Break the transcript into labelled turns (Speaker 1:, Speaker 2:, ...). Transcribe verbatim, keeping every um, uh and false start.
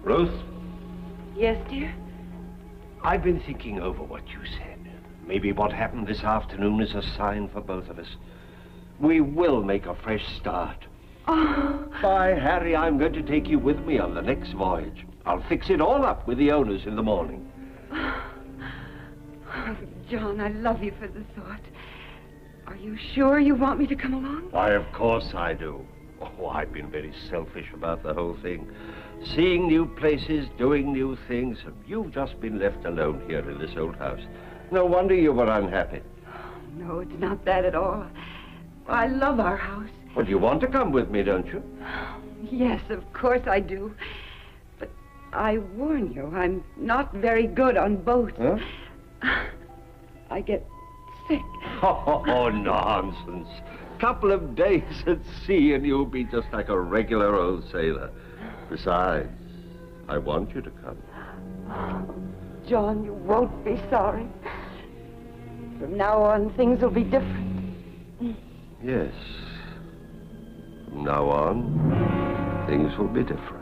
Speaker 1: Ruth?
Speaker 2: Yes, dear?
Speaker 1: I've been thinking over what you said. Maybe what happened this afternoon is a sign for both of us. We will make a fresh start.
Speaker 2: Oh.
Speaker 1: By Harry, I'm going to take you with me on the next voyage. I'll fix it all up with the owners in the morning.
Speaker 2: Oh, John, I love you for the thought. Are you sure you want me to come along?
Speaker 1: Why, of course I do. Oh, I've been very selfish about the whole thing. Seeing new places, doing new things, and you've just been left alone here in this old house. No wonder you were unhappy.
Speaker 2: Oh, no, it's not that at all. I love our house.
Speaker 1: Well, you want to come with me, don't you?
Speaker 2: Yes, of course I do. But I warn you, I'm not very good on boats.
Speaker 1: Huh?
Speaker 2: I get sick.
Speaker 1: Oh, oh, nonsense. Couple of days at sea and you'll be just like a regular old sailor. Besides, I want you to come.
Speaker 2: John, you won't be sorry. From now on, things will be different.
Speaker 1: Yes. From now on, things will be different.